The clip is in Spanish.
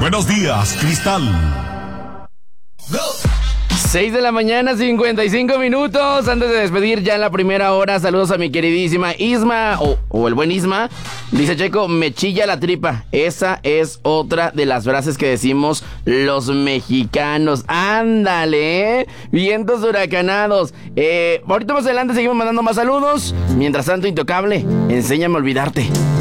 Buenos días, Cristal. 6 de la mañana, 55 minutos. Antes de despedir ya en la primera hora, saludos a mi queridísima Isma, o el buen Isma. Dice Checo, me chilla la tripa. Esa es otra de las frases que decimos los mexicanos. Ándale, vientos huracanados. Ahorita más adelante seguimos mandando más saludos. Mientras tanto, Intocable, enséñame a olvidarte.